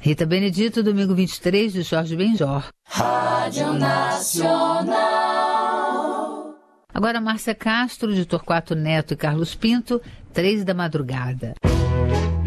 Rita Benedito, domingo 23, de Jorge Benjor. Rádio Nacional. Agora Márcia Castro, de Torquato Neto e Carlos Pinto, 3 da madrugada.